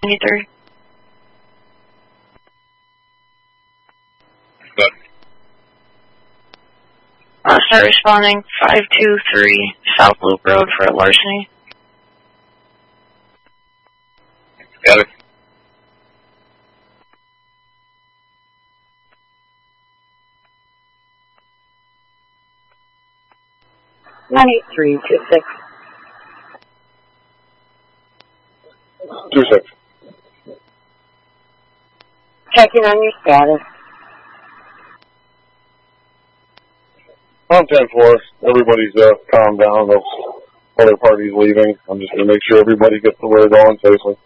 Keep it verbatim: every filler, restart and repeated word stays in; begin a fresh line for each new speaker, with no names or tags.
ninety-three.
Good.
Uh, start responding five two three South Loop Road for a larceny.
Got it.
nine eight three two six.
Two six.
Checking on your status.
On ten four, everybody's uh, calmed down. Those other parties leaving. I'm just going to make sure everybody gets to where they're going safely.